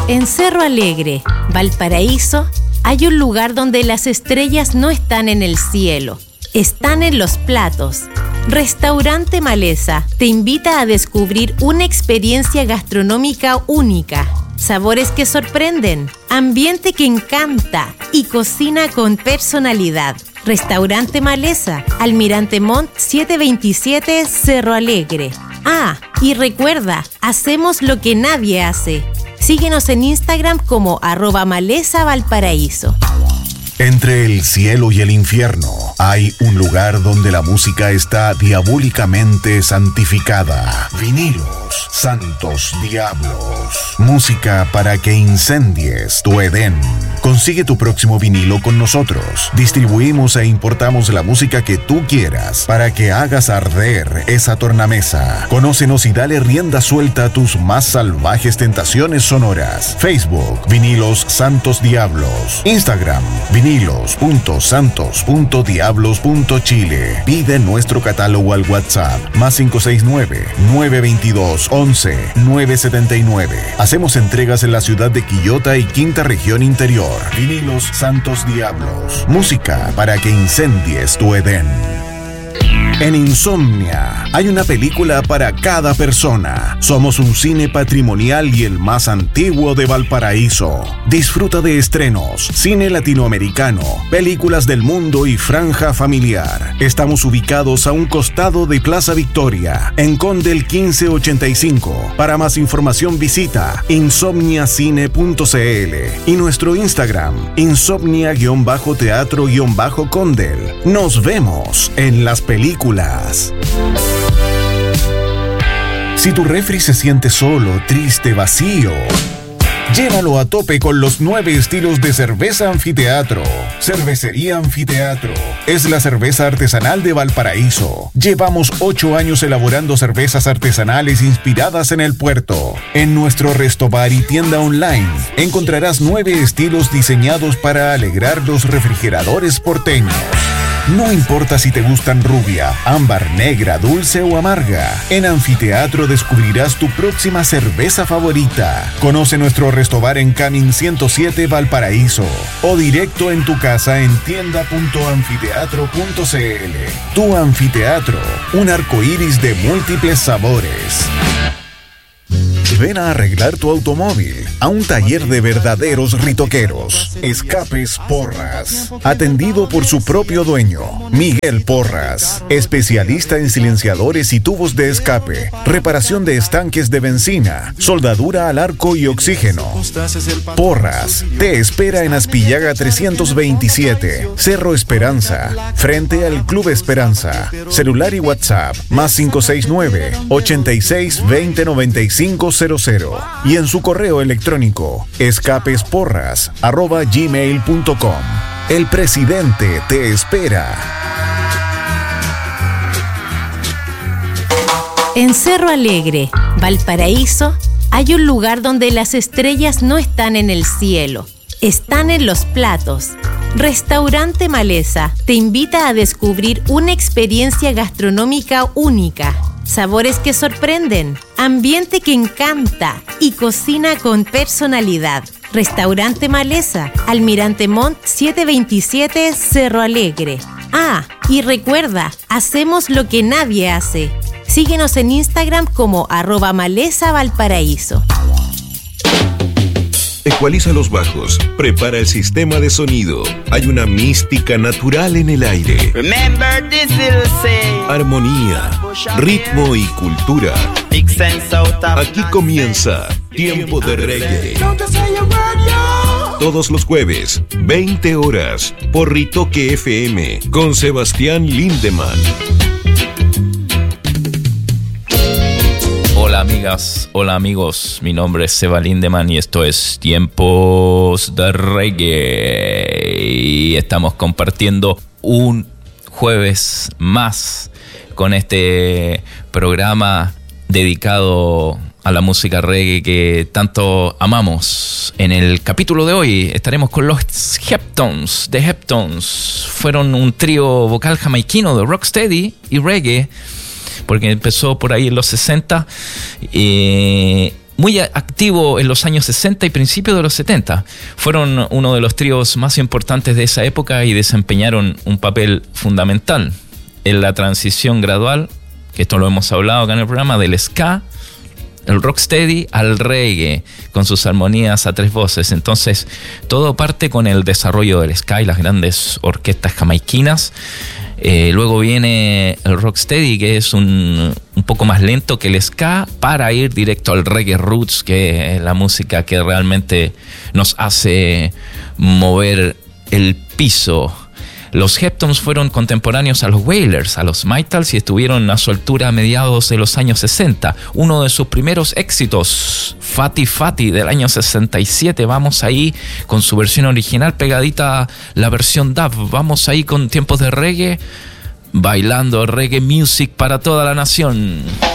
En Cerro Alegre, Valparaíso, hay un lugar donde las estrellas no están en el cielo, están en los platos. Restaurante Maleza te invita a descubrir una experiencia gastronómica única, sabores que sorprenden, ambiente que encanta y cocina con personalidad. Restaurante Maleza, Almirante Montt 727, Cerro Alegre. Ah, y recuerda, hacemos lo que nadie hace. Síguenos en Instagram como @MalezaValparaíso. Entre el cielo y el infierno hay un lugar donde la música está diabólicamente santificada. Vinilos, santos diablos. Música para que incendies tu Edén. Consigue tu próximo vinilo con nosotros. Distribuimos e importamos la música que tú quieras para que hagas arder esa tornamesa. Conócenos y dale rienda suelta a tus más salvajes tentaciones sonoras. Facebook, Vinilos Santos Diablos. Instagram, vinilos.santos.diablos.chile. Pide nuestro catálogo al WhatsApp +569-922-11-979. Hacemos entregas en la ciudad de Quillota y Quinta Región Interior. Vinilos Santos Diablos. Música para que incendies tu Edén. En Insomnia hay una película para cada persona. Somos un cine patrimonial y el más antiguo de Valparaíso. Disfruta de estrenos, cine latinoamericano, películas del mundo y franja familiar. Estamos ubicados a un costado de Plaza Victoria, en Condel 1585. Para más información visita insomniacine.cl y nuestro Instagram, insomnia-teatro-condel. Nos vemos en las películas. Si tu refri se siente solo, triste, vacío, llénalo a tope con los 9 estilos de cerveza Anfiteatro. Cervecería Anfiteatro es la cerveza artesanal de Valparaíso. Llevamos 8 años elaborando cervezas artesanales inspiradas en el puerto. En nuestro restobar y tienda online encontrarás 9 estilos diseñados para alegrar los refrigeradores porteños. No importa si te gustan rubia, ámbar, negra, dulce o amarga. En Anfiteatro descubrirás tu próxima cerveza favorita. Conoce nuestro restobar en Camin 107 Valparaíso o directo en tu casa en tienda.anfiteatro.cl. Tu Anfiteatro, un arcoíris de múltiples sabores. Ven a arreglar tu automóvil a un taller de verdaderos ritoqueros. Escapes Porras. Atendido por su propio dueño, Miguel Porras. Especialista en silenciadores y tubos de escape. Reparación de estanques de benzina. Soldadura al arco y oxígeno. Porras te espera en Aspillaga 327, Cerro Esperanza, frente al Club Esperanza. Celular y WhatsApp +569 86 20 95 00 y en su correo electrónico escapesporras@gmail.com. El presidente te espera. En Cerro Alegre, Valparaíso, hay un lugar donde las estrellas no están en el cielo, están en los platos. Restaurante Maleza te invita a descubrir una experiencia gastronómica única, sabores que sorprenden, ambiente que encanta y cocina con personalidad. Restaurante Maleza, Almirante Montt 727, Cerro Alegre. Ah, y recuerda, hacemos lo que nadie hace. Síguenos en Instagram como @MalezaValparaíso. Ecualiza los bajos, prepara el sistema de sonido. Hay una mística natural en el aire. Armonía, ritmo y cultura. Aquí comienza Tiempo de Reggae. Todos los jueves, 20 horas, por Ritoque FM, con Sebastián Lindemann. Hola amigas, hola amigos, mi nombre es Seba Lindemann y esto es Tiempos de Reggae. Y estamos compartiendo un jueves más con este programa dedicado a la música reggae que tanto amamos. En el capítulo de hoy estaremos con los Heptones. The Heptones fueron un trío vocal jamaiquino de rocksteady y reggae, porque empezó por ahí en los 60 muy activo en los años 60 y principios de los 70. Fueron uno de los tríos más importantes de esa época y desempeñaron un papel fundamental en la transición gradual, que esto lo hemos hablado acá en el programa, del ska, el rocksteady al reggae, con sus armonías a 3 voces. Entonces, todo parte con el desarrollo del ska y las grandes orquestas jamaiquinas. Luego viene el rocksteady, que es un poco más lento que el ska, para ir directo al reggae roots, que es la música que realmente nos hace mover el piso. Los Heptones fueron contemporáneos a los Wailers, a los Maytals, y estuvieron a su altura a mediados de los años 60. Uno de sus primeros éxitos, Fatty Fatty, del año 67. Vamos ahí con su versión original, pegadita a la versión dub. Vamos ahí con tiempos de reggae, bailando reggae music para toda la nación.